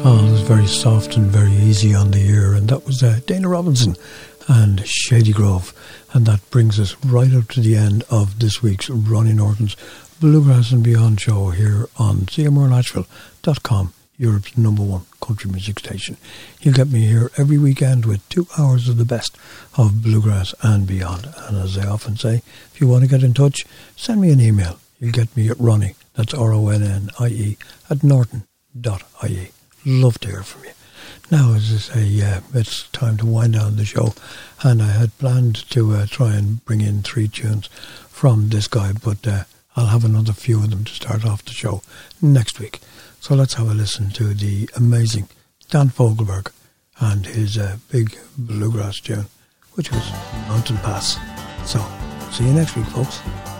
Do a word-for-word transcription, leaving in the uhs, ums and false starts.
Oh, it was very soft and very easy on the ear, and that was uh, Dana Robinson and Shady Grove. And that brings us right up to the end of this week's Ronnie Norton's Bluegrass and Beyond show here on C M R Nashville dot com, Europe's number one country music station. You'll get me here every weekend with two hours of the best of Bluegrass and Beyond. And as I often say, if you want to get in touch, send me an email. You'll get me at Ronnie, that's R O N N I E, at norton dot I E. Love to hear from you. Now, as I say, uh, it's time to wind down the show, and I had planned to uh, try and bring in three tunes from this guy, but uh, I'll have another few of them to start off the show next week. So let's have a listen to the amazing Dan Fogelberg and his uh, big bluegrass tune, which was Mountain Pass. So, see you next week, folks.